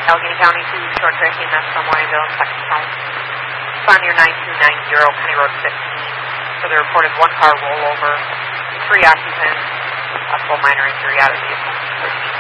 Allegheny County to short track EMS from Wyandale and second count. On your 9290 County Road 15 for the reported one-car rollover, 3 occupants, possible minor injury out of vehicle.